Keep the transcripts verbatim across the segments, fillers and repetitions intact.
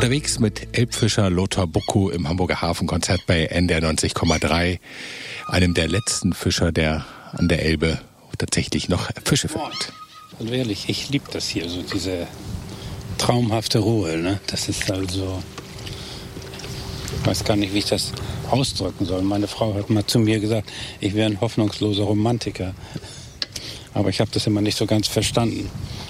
Unterwegs mit Elbfischer Lothar Buckow im Hamburger Hafenkonzert bei N D R neunzig Komma drei, einem der letzten Fischer, der an der Elbe tatsächlich noch Fische findet. Also ehrlich, ich liebe das hier, so diese traumhafte Ruhe. Ne? Das ist also, ich weiß gar nicht, wie ich das ausdrücken soll. Meine Frau hat mal zu mir gesagt, ich wäre ein hoffnungsloser Romantiker. Aber ich habe das immer nicht so ganz verstanden.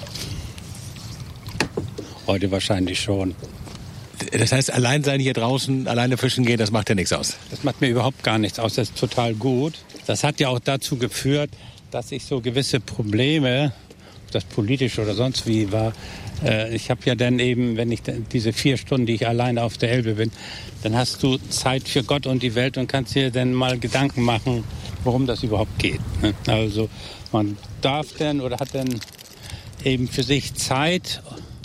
Heute wahrscheinlich schon. Das heißt, allein sein hier draußen, alleine fischen gehen, das macht ja nichts aus? Das macht mir überhaupt gar nichts aus. Das ist total gut. Das hat ja auch dazu geführt, dass ich so gewisse Probleme, ob das politisch oder sonst wie war, äh, ich habe ja dann eben, wenn ich diese vier Stunden, die ich alleine auf der Elbe bin, dann hast du Zeit für Gott und die Welt und kannst dir dann mal Gedanken machen, worum das überhaupt geht. Ne? Also man darf dann oder hat dann eben für sich Zeit,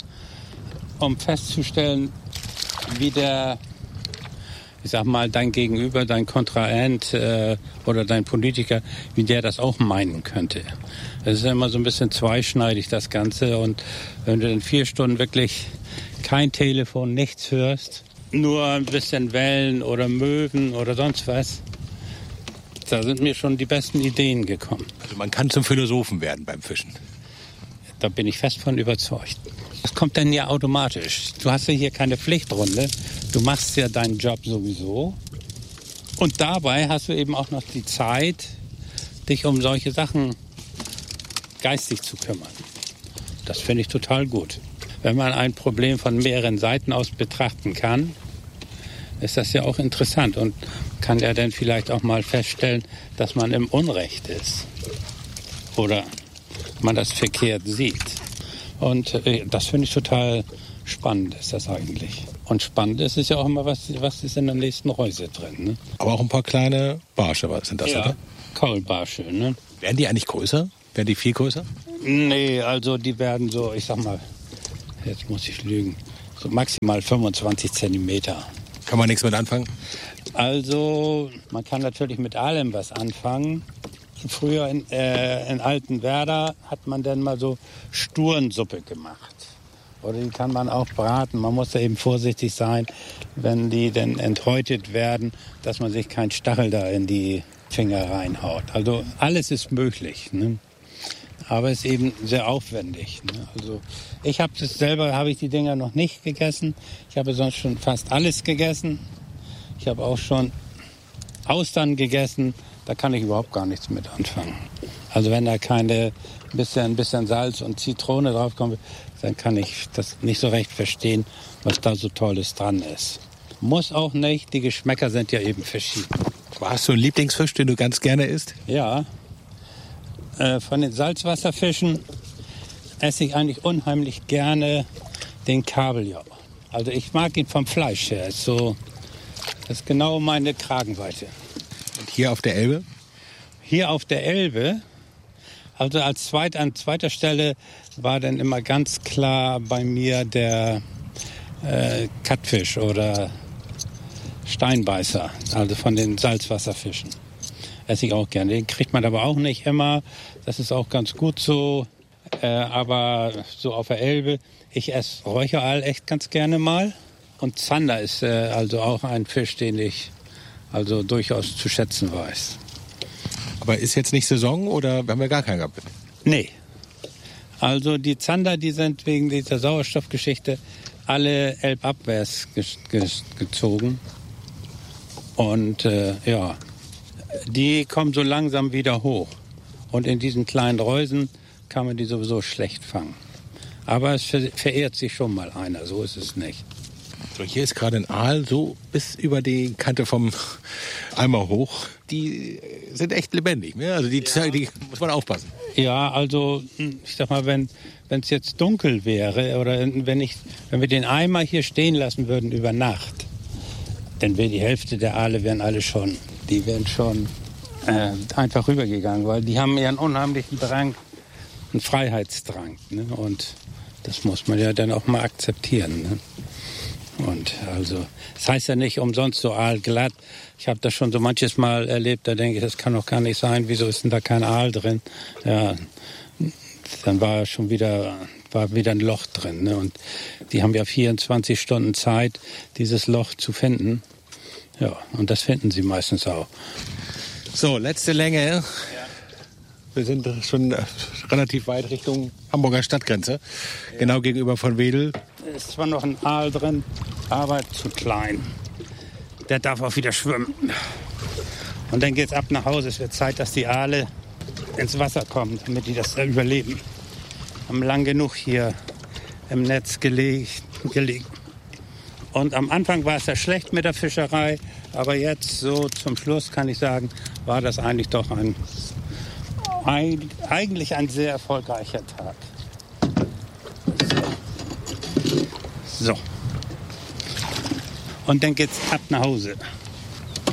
um festzustellen, wie der, ich sag mal, dein Gegenüber, dein Kontrahent äh, oder dein Politiker, wie der das auch meinen könnte. Das ist ja immer so ein bisschen zweischneidig, das Ganze. Und wenn du dann vier Stunden wirklich kein Telefon, nichts hörst, nur ein bisschen Wellen oder Möwen oder sonst was, da sind mir schon die besten Ideen gekommen. Also man kann zum Philosophen werden beim Fischen. Da bin ich fest von überzeugt. Das kommt dann ja automatisch. Du hast ja hier keine Pflichtrunde. Du machst ja deinen Job sowieso. Und dabei hast du eben auch noch die Zeit, dich um solche Sachen geistig zu kümmern. Das finde ich total gut. Wenn man ein Problem von mehreren Seiten aus betrachten kann, ist das ja auch interessant und kann ja dann vielleicht auch mal feststellen, dass man im Unrecht ist. Oder man das verkehrt sieht. Und äh, das finde ich total spannend, ist das eigentlich. Und spannend ist es ja auch immer, was, was ist in der nächsten Reuse drin. Ne? Aber auch ein paar kleine Barsche sind das, ja, oder? Kaulbarsche. Ne? Werden die eigentlich größer? Werden die viel größer? Nee, also die werden so, ich sag mal, jetzt muss ich lügen, so maximal fünfundzwanzig Zentimeter. Kann man nichts mit anfangen? Also man kann natürlich mit allem was anfangen. Früher in, äh, in Altenwerder hat man dann mal so Sturensuppe gemacht. Oder die kann man auch braten. Man muss da eben vorsichtig sein, wenn die dann enthäutet werden, dass man sich keinen Stachel da in die Finger reinhaut. Also alles ist möglich, ne? Aber es ist eben sehr aufwendig. Ne? Also ich habe das selber, habe ich die Dinger noch nicht gegessen. Ich habe sonst schon fast alles gegessen. Ich habe auch schon Austern gegessen. Da kann ich überhaupt gar nichts mit anfangen. Also wenn da keine bisschen, bisschen Salz und Zitrone draufkommt, dann kann ich das nicht so recht verstehen, was da so Tolles dran ist. Muss auch nicht, die Geschmäcker sind ja eben verschieden. Hast du einen Lieblingsfisch, den du ganz gerne isst? Ja, äh, von den Salzwasserfischen esse ich eigentlich unheimlich gerne den Kabeljau. Also ich mag ihn vom Fleisch her. Ist so, das ist genau meine Kragenweite. Und hier auf der Elbe? Hier auf der Elbe, also als zweit, an zweiter Stelle war dann immer ganz klar bei mir der äh, Kattfisch oder Steinbeißer, also von den Salzwasserfischen. Esse ich auch gerne. Den kriegt man aber auch nicht immer. Das ist auch ganz gut so. Äh, aber so auf der Elbe, ich esse Räucheraal echt ganz gerne mal. Und Zander ist äh, also auch ein Fisch, den ich also durchaus zu schätzen weiß. Aber ist jetzt nicht Saison oder haben wir gar keinen gehabt? Nee. Also die Zander, die sind wegen dieser Sauerstoffgeschichte alle elbabwärts ge- ge- gezogen. Und äh, ja, die kommen so langsam wieder hoch. Und in diesen kleinen Reusen kann man die sowieso schlecht fangen. Aber es ver- verehrt sich schon mal einer, so ist es nicht. So, hier ist gerade ein Aal, so bis über die Kante vom Eimer hoch. Die sind echt lebendig, ne? Also die, ja. die muss man aufpassen. Ja, also ich sag mal, wenn wenn es jetzt dunkel wäre oder wenn ich wenn wir den Eimer hier stehen lassen würden über Nacht, dann wäre die Hälfte der Aale wären alle schon, die wären schon äh, einfach rübergegangen, weil die haben ja einen unheimlichen Drang, einen Freiheitsdrang, ne? Und das muss man ja dann auch mal akzeptieren, ne? Und also, das heißt ja nicht umsonst so aalglatt. Ich habe das schon so manches Mal erlebt, da denke ich, das kann doch gar nicht sein. Wieso ist denn da kein Aal drin? Ja, dann war schon wieder war wieder ein Loch drin. Ne? Und die haben ja vierundzwanzig Stunden Zeit, dieses Loch zu finden. Ja, und das finden sie meistens auch. So, letzte Länge. Ja. Wir sind schon relativ weit Richtung Hamburger Stadtgrenze. Ja. Genau gegenüber von Wedel. Es ist zwar noch ein Aal drin, aber zu klein. Der darf auch wieder schwimmen. Und dann geht's ab nach Hause. Es wird Zeit, dass die Aale ins Wasser kommen, damit die das überleben. Haben lang genug hier im Netz gelegt, gelegen. Und am Anfang war es ja schlecht mit der Fischerei, aber jetzt so zum Schluss kann ich sagen, war das eigentlich doch ein, ein eigentlich ein sehr erfolgreicher Tag. So. So. Und dann geht's ab nach Hause.